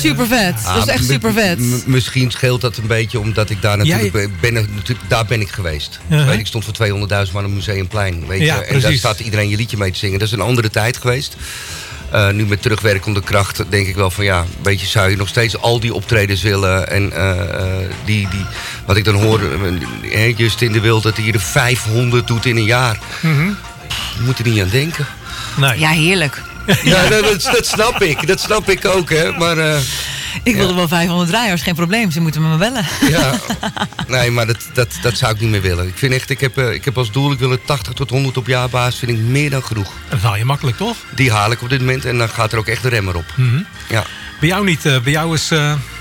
super vet. Dat is echt super vet. Misschien scheelt dat een beetje, omdat ik daar natuurlijk daar ben ik geweest. Weet, ik stond voor 200.000 man op een Museumplein. Weet je? En daar staat iedereen je liedje mee te zingen. Dat is een andere tijd geweest. Nu met terugwerkende kracht denk ik wel van ja, weet je, zou je nog steeds al die optredens willen. En wat ik dan hoor, Justin de Wild, dat hij er 500 doet in een jaar. Je moet er niet aan denken. Nee. Ja, heerlijk. Ja, dat snap ik. Dat snap ik ook, hè. Maar... ik wilde wel 500 draaiers, geen probleem. Ze moeten me maar bellen. Ja, nee, maar dat zou ik niet meer willen. Ik vind echt, ik heb als doel, ik wil 80 tot 100 op jaarbasis, vind ik meer dan genoeg. Dat haal je makkelijk, toch? Die haal ik op dit moment en dan gaat er ook echt de remmer op. Ja. Bij jou niet, bij jou is...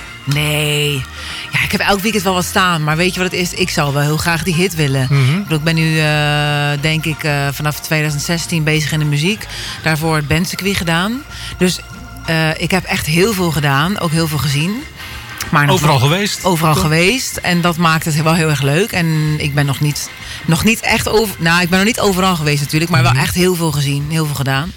Nee. Ja, ik heb elk weekend wel wat staan. Maar weet je wat het is? Ik zou wel heel graag die hit willen. Ik ben nu, denk ik, vanaf 2016 bezig in de muziek. Daarvoor het bandcircuit gedaan. Dus ik heb echt heel veel gedaan. Ook heel veel gezien. Maar overal geweest? Overal geweest. En dat maakt het wel heel erg leuk. En ik ben nog niet echt over... Nou, ik ben nog niet overal geweest natuurlijk. Maar wel echt heel veel gezien. Heel veel gedaan.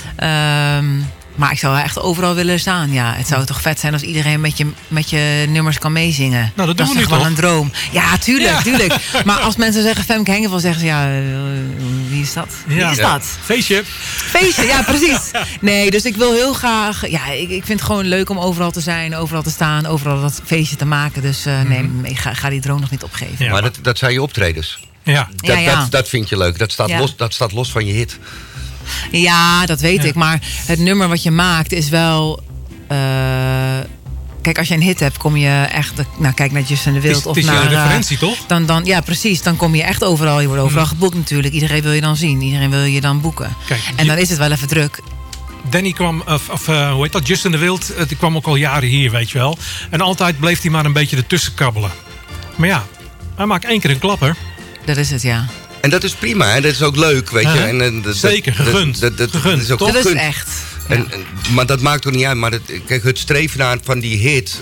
Maar ik zou echt overal willen staan. Ja, het zou toch vet zijn als iedereen met je nummers kan meezingen. Nou, dat is doen we nu gewoon toch? Een droom. Ja, tuurlijk. Maar als mensen zeggen Femke Hengevel, zeggen ze ja, wie is dat? Wie is dat? Feestje, ja, precies. Nee, dus ik wil heel graag... Ja, ik vind het gewoon leuk om overal te zijn, overal te staan, overal dat feestje te maken. Dus nee, ik ga die droom nog niet opgeven. Ja, maar dat zijn je optredens. Ja. Dat vind je leuk. Dat staat los van je hit. Ja, dat weet ik. Maar het nummer wat je maakt is wel... kijk, als je een hit hebt, kom je echt... Nou, kijk naar Justin de Wild. Het is je referentie, toch? Ja, precies. Dan kom je echt overal. Je wordt overal geboekt natuurlijk. Iedereen wil je dan zien. Iedereen wil je dan boeken. Kijk, en dan is het wel even druk. Danny kwam, hoe heet dat? Justin de Wild, die kwam ook al jaren hier, weet je wel. En altijd bleef hij maar een beetje ertussen kabbelen. Maar ja, hij maakt 1 keer een klapper. Dat is het, ja. En dat is prima, en dat is ook leuk, weet je. En, zeker, gegund. Dat is ook dat gegund. is echt. Ja. Maar dat maakt toch niet uit. Maar kijk, het streven naar van die hit...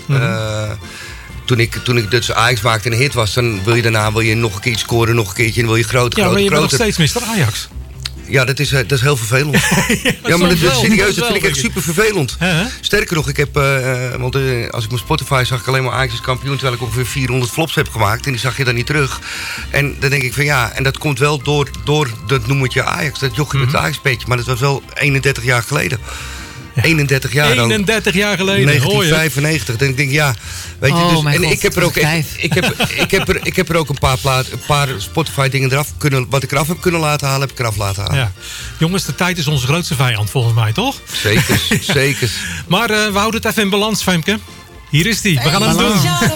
Toen ik dus Ajax maakte en een hit was... dan wil je nog een keer scoren, nog een keertje... en wil je groter. Maar je bent nog steeds Mr. Ajax. Ja, dat is heel vervelend. Ja, maar dat is serieus, dat vind ik echt super vervelend. Sterker nog, ik heb, want als ik mijn Spotify zag ik alleen maar Ajax kampioen, terwijl ik ongeveer 400 flops heb gemaakt en die zag je dan niet terug. En dan denk ik van ja, en dat komt wel door dat noemetje Ajax, dat jochie met het Ajax-petje, maar dat was wel 31 jaar geleden. Ja. 31 jaar dan. 31 jaar geleden, 1995. Dan denk ik, ja, weet je, dus, en ik heb er ook een paar Spotify dingen eraf kunnen, wat ik eraf heb kunnen laten halen, heb ik eraf laten halen. Ja. Jongens, de tijd is onze grootste vijand volgens mij, toch? Zeker. Maar we houden het even in balans, Femke. Hier is die. We gaan hem doen.